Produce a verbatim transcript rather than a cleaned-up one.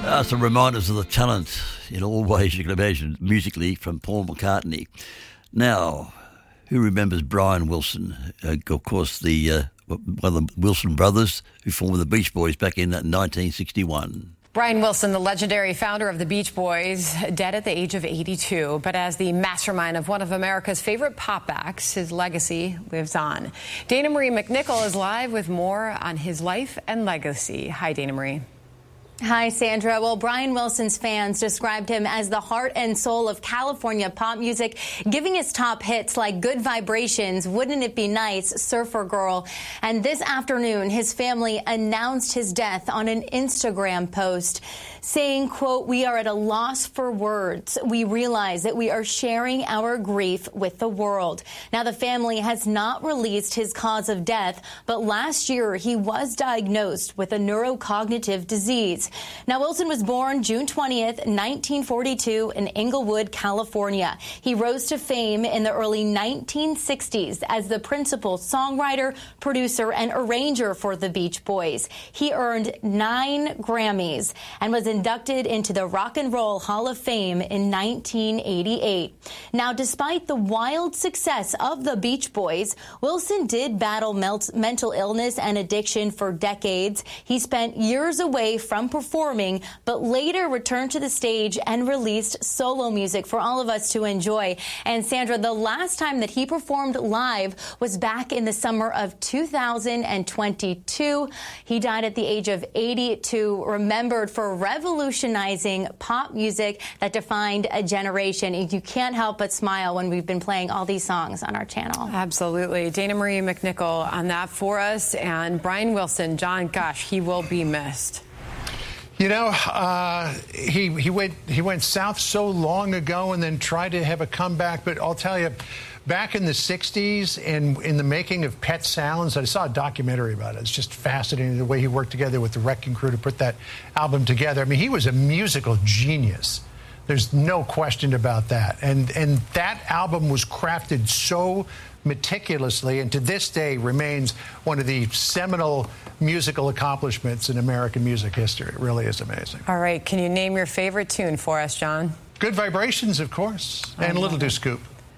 Uh, some reminders of the talent in all ways you can imagine, musically, from Paul McCartney. Now, who remembers Brian Wilson? Uh, of course, the uh, one of the Wilson brothers who formed the Beach Boys back in nineteen sixty-one. Brian Wilson, the legendary founder of the Beach Boys, dead at the age of eighty-two. But as the mastermind of one of America's favorite pop acts, his legacy lives on. Dana Marie McNichol is live with more on his life and legacy. Hi, Dana Marie. Hi, Sandra. Well, Brian Wilson's fans described him as the heart and soul of California pop music, giving his top hits like Good Vibrations, Wouldn't It Be Nice, Surfer Girl. And this afternoon, his family announced his death on an Instagram post, saying, quote, "We are at a loss for words. We realize that we are sharing our grief with the world." Now, the family has not released his cause of death, but last year he was diagnosed with a neurocognitive disease. Now, Wilson was born June twentieth, nineteen forty-two in Inglewood, California. He rose to fame in the early nineteen sixties as the principal songwriter, producer, and arranger for the Beach Boys. He earned nine Grammys and was inducted into the Rock and Roll Hall of Fame in nineteen eighty-eight. Now, despite the wild success of the Beach Boys, Wilson did battle mental illness and addiction for decades. He spent years away from performing, but later returned to the stage and released solo music for all of us to enjoy. And Sandra, the last time that he performed live was back in the summer of two thousand twenty-two. He died at the age of eighty-two, remembered for revolutionizing pop music that defined a generation. You can't help but smile when we've been playing all these songs on our channel. Absolutely. Dana Marie McNichol on that for us. And Brian Wilson, John, gosh, he will be missed. You know, uh, he he went he went south so long ago and then tried to have a comeback. But I'll tell you, back in the sixties and in the making of Pet Sounds, I saw a documentary about it. It's just fascinating the way he worked together with the Wrecking Crew to put that album together. I mean, he was a musical genius. There's no question about that. And and that album was crafted so meticulously and to this day remains one of the seminal musical accomplishments in American music history. It really is amazing. All right. Can you name your favorite tune for us, John? Good Vibrations, of course, and Little Do Scoop.